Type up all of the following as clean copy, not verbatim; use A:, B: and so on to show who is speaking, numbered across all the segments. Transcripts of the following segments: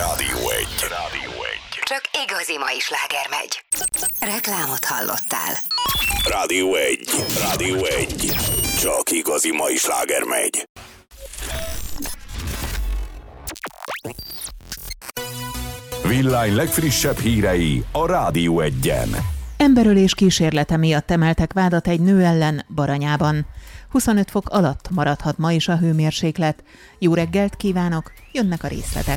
A: Rádió 1.
B: Csak igazi mai sláger megy. Reklámot hallottál.
A: Rádió 1. Csak igazi mai sláger megy. Villány legfrissebb hírei a Rádió 1-en.
C: Emberölés kísérlete miatt emeltek vádat egy nő ellen Baranyában. 25 fok alatt maradhat ma is a hőmérséklet. Jó reggelt kívánok, jönnek a részletek.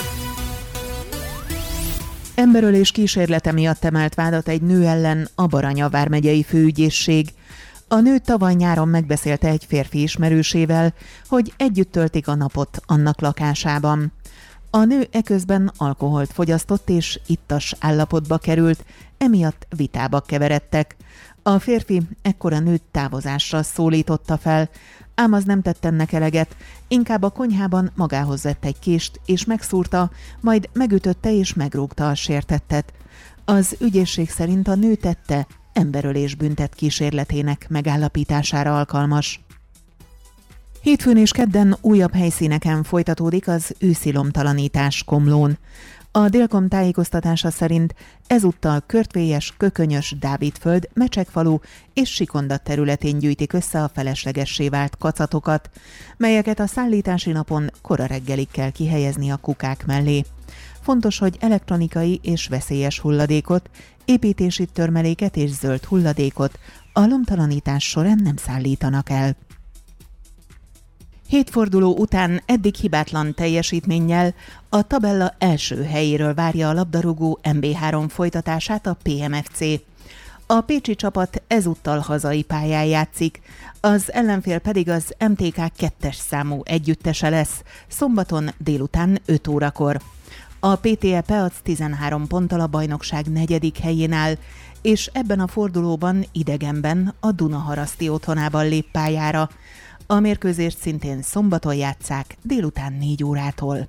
C: Emberölés kísérlete miatt emelt vádat egy nő ellen a Baranya vármegyei főügyészség. A nő tavaly nyáron megbeszélte egy férfi ismerősével, hogy együtt töltik a napot annak lakásában. A nő eközben alkoholt fogyasztott és ittas állapotba került, emiatt vitába keveredtek. A férfi ekkor a nőt távozásra szólította fel, ám az nem tett ennek eleget, inkább a konyhában magához vett egy kést és megszúrta, majd megütötte és megrúgta a sértettet. Az ügyészség szerint a nő tette emberölés büntet kísérletének megállapítására alkalmas. Hétfőn és kedden újabb helyszíneken folytatódik az őszi lomtalanítás Komlón. A Délkom tájékoztatása szerint ezúttal Körtvélyes, Kökönyös, Dávidföld, Mecsekfalu és Sikonda területén gyűjtik össze a feleslegessé vált kacatokat, melyeket a szállítási napon kora reggelig kell kihelyezni a kukák mellé. Fontos, hogy elektronikai és veszélyes hulladékot, építési törmeléket és zöld hulladékot a lomtalanítás során nem szállítanak el. 7 forduló után eddig hibátlan teljesítménnyel a tabella első helyéről várja a labdarúgó MB3 folytatását a PMFC. A pécsi csapat ezúttal hazai pályán játszik, az ellenfél pedig az MTK 2-es számú együttese lesz, szombaton délután 5 órakor. A PTE Peac 13 ponttal a bajnokság 4. helyén áll, és ebben a fordulóban idegenben a Dunaharaszti otthonában lép pályára. A mérkőzést szintén szombaton játsszák délután 4 órától.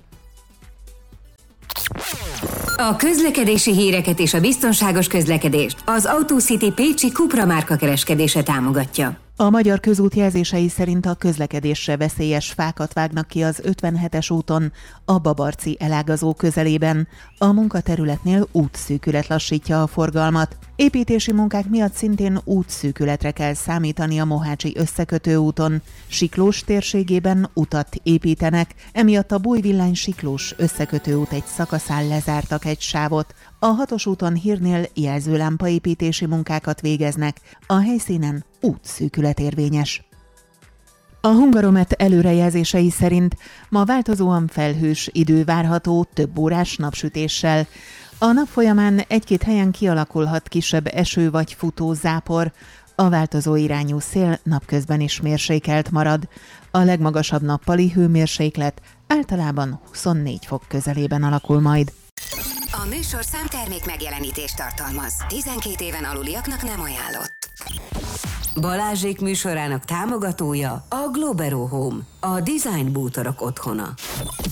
B: A közlekedési híreket és a biztonságos közlekedést az AutoCity Pécsi Cupra márka kereskedése támogatja.
C: A magyar közút jelzései szerint a közlekedésre veszélyes fákat vágnak ki az 57-es úton a Babarci elágazó közelében. A munkaterületnél útszűkület lassítja a forgalmat. Építési munkák miatt szintén útszűkületre kell számítani a Mohácsi összekötő úton. Siklós térségében utat építenek, emiatt a Bújvillány Siklós összekötő út egy szakaszán lezártak egy sávot. A 6-os úton Hírnél jelzőlámpaépítési munkákat végeznek, a helyszínen útszűkület érvényes. A Hungaromet előrejelzései szerint ma változóan felhős idő várható több órás napsütéssel. A nap folyamán egy-két helyen kialakulhat kisebb eső vagy futó zápor, a változó irányú szél napközben is mérsékelt marad. A legmagasabb nappali hőmérséklet általában 24 fok közelében alakul majd.
B: A műsor számtermék megjelenítést tartalmaz. 12 éven aluliaknak nem ajánlott. Balázsék műsorának támogatója a Globero Home, a design bútorok otthona.